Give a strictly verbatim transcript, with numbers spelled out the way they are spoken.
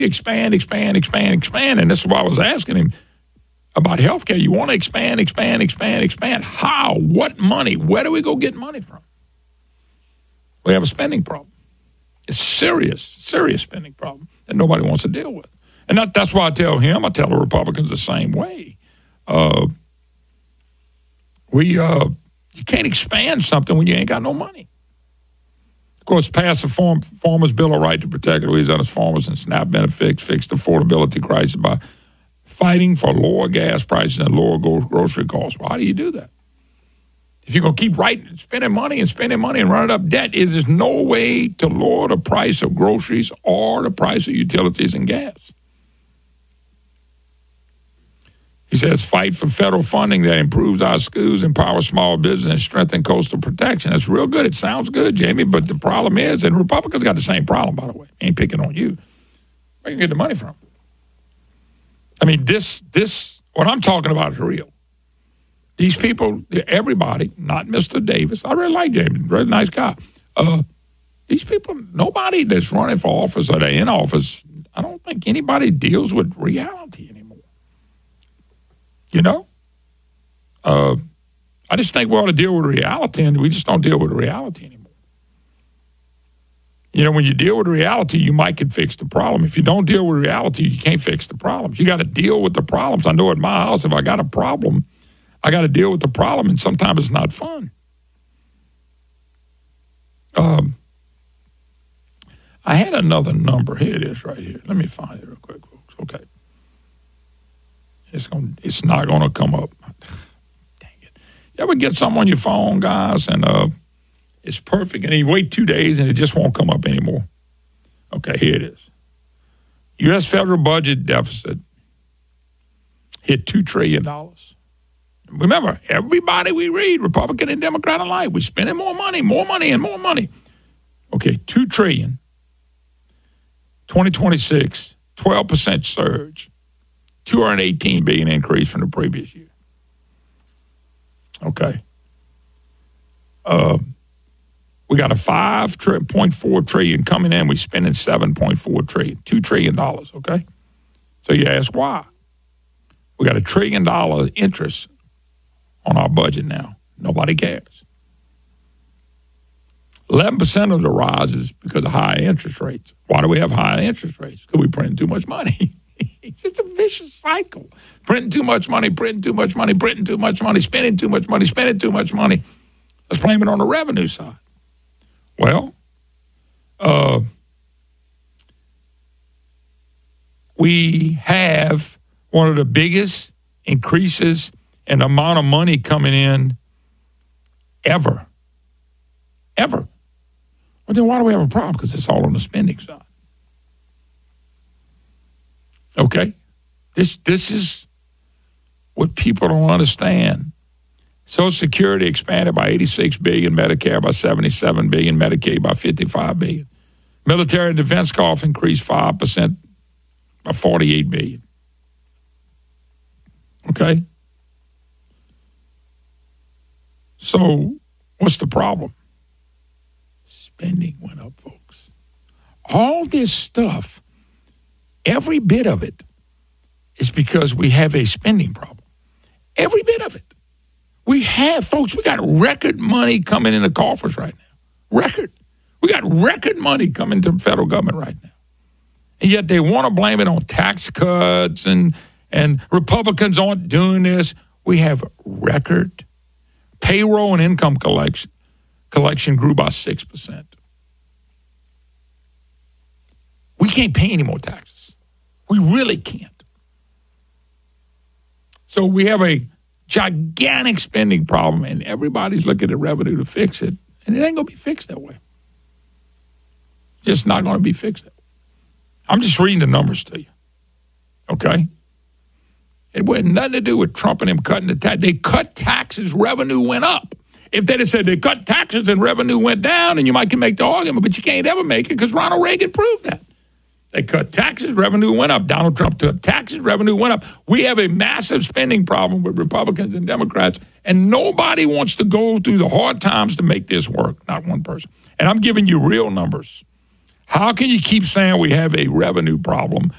expand, expand, expand, expand. And this is why I was asking him about health care. You want to expand, expand, expand, expand. How? What money? Where do we go get money from? We have a spending problem. It's serious, serious spending problem that nobody wants to deal with. And that, that's why I tell him, I tell the Republicans the same way. Uh, we, uh, you can't expand something when you ain't got no money. Of course, pass the farm, Farmers' Bill of Right to protect Louisiana's farmers and SNAP benefits, fix the affordability crisis by fighting for lower gas prices and lower grocery costs. Well, how do you do that? If you're going to keep writing, spending money and spending money and running up debt, it is no way to lower the price of groceries or the price of utilities and gas. He says, fight for federal funding that improves our schools, empowers small business, and strengthens coastal protection. That's real good. It sounds good, Jamie, but the problem is, and Republicans got the same problem, by the way. Ain't picking on you. Where you get the money from? I mean, this, this, what I'm talking about is real. These people, everybody, not Mister Davis. I really like Jamie, really nice guy. Uh, these people, nobody that's running for office or they're in office, I don't think anybody deals with reality anymore. You know? Uh, I just think we ought to deal with reality, and we just don't deal with reality anymore. You know, when you deal with reality, you might can fix the problem. If you don't deal with reality, you can't fix the problems. You got to deal with the problems. I know at my house, if I got a problem, I got to deal with the problem, and sometimes it's not fun. Um, I had another number. Here it is right here. Let me find it real quick, folks. Okay. It's going. It's not going to come up. Dang it. You ever get something on your phone, guys, and uh, it's perfect, and you wait two days, and it just won't come up anymore? Okay, here it is. U S federal budget deficit hit two trillion dollars. Remember, everybody we read, Republican and Democrat alike, we're spending more money, more money, and more money. Okay, two trillion dollars. twenty twenty-six, twelve percent surge. two hundred eighteen billion dollars increase from the previous year. Okay. Uh, we got a five point four trillion dollars coming in. We're spending seven point four trillion dollars, two trillion dollars, okay? So you ask why? We got a trillion dollar interest on our budget now. Nobody cares. eleven percent of the rise is because of high interest rates. Why do we have high interest rates? Because we print too much money. It's just a vicious cycle. Printing too much money, printing too much money, printing too much money, spending too much money, spending too much money. Let's blame it on the revenue side. Well, uh, we have one of the biggest increases in the amount of money coming in ever. Ever. Well, then why do we have a problem? Because it's all on the spending side. Okay? This this is what people don't understand. Social Security expanded by eighty-six billion dollars, Medicare by seventy-seven billion dollars, Medicaid by fifty-five billion dollars. Military and defense costs increased five percent by forty-eight billion dollars. Okay? So, what's the problem? Spending went up, folks. All this stuff, every bit of it, is because we have a spending problem. Every bit of it. We have, folks, we got record money coming in the coffers right now. Record. We got record money coming to the federal government right now. And yet they want to blame it on tax cuts and, and Republicans aren't doing this. We have record. Payroll and income collection, collection grew by six percent. We can't pay any more taxes. We really can't. So we have a gigantic spending problem, and everybody's looking at revenue to fix it, and it ain't going to be fixed that way. Just not going to be fixed that way. I'm just reading the numbers to you, okay? It had nothing to do with Trump and him cutting the tax. They cut taxes, revenue went up. If they'd have said they cut taxes and revenue went down, and you might can make the argument, but you can't ever make it because Ronald Reagan proved that. They cut taxes, revenue went up. Donald Trump took taxes, revenue went up. We have a massive spending problem with Republicans and Democrats, and nobody wants to go through the hard times to make this work, not one person. And I'm giving you real numbers. How can you keep saying we have a revenue problem